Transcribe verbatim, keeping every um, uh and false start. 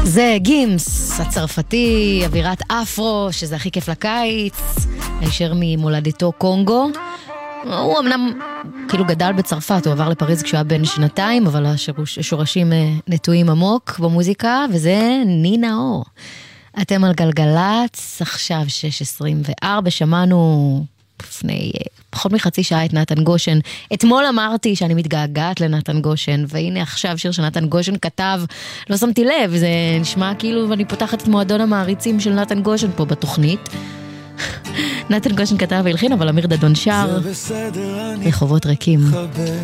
זה גימס, הצרפתי, אווירת אפרו, שזה הכי כיף לקיץ, הישר ממולדתו קונגו. הוא אמנם כאילו גדל בצרפת, הוא עבר לפריז כשהוא היה בן שנתיים, אבל השורשים נטועים עמוק במוזיקה, וזה נינה אור. אתם על גלגלץ, עכשיו שש עשרים וארבע, שמענו לפני פחות מחצי שעה את נתן גושן. אתמול אמרתי שאני מתגעגעת לנתן גושן, והנה עכשיו שיר שנתן גושן כתב, לא שמתי לב, זה נשמע כאילו ואני פותחת את מועדון המעריצים של נתן גושן פה בתוכנית. נתן גושן כתב והלחין, אבל אמיר דדון שר, רחובות ריקים.